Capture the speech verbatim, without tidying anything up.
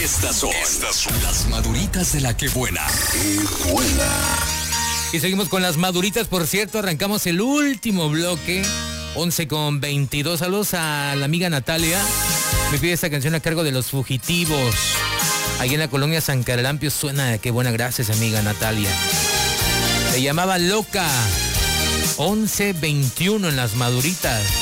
Estas son, Estas son las maduritas de la que buena. ¡Qué buena! Y seguimos con las maduritas, por cierto, arrancamos el último bloque, once con veintidós. Saludos a la amiga Natalia. Me pide esta canción a cargo de Los Fugitivos. Ahí en la colonia San Caralampio suena. Qué buena, gracias amiga Natalia. Se llamaba Loca. once veintiuno en las maduritas.